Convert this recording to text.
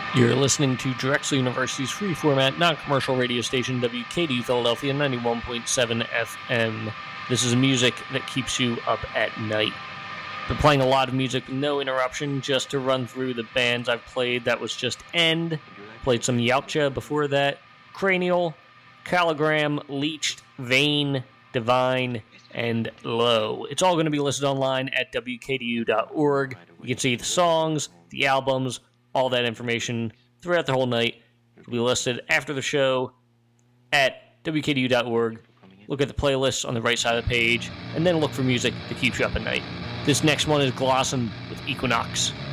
You're listening to Drexel University's free format, non-commercial radio station, WKDU Philadelphia, 91.7 FM. This is music that keeps you up at night. Been playing a lot of music with no interruption, just to run through the bands I've played. That was just End. Played some Yautja before that. Cranial, Caligram, Leached, Vain, Divine, and Low. It's all going to be listed online at WKDU.org. You can see the songs, the albums, all that information throughout the whole night. It'll be listed after the show at WKDU.org. Look at the playlists on the right side of the page, and then look for music that keeps you up at night. This next one is Glossum with Equinox.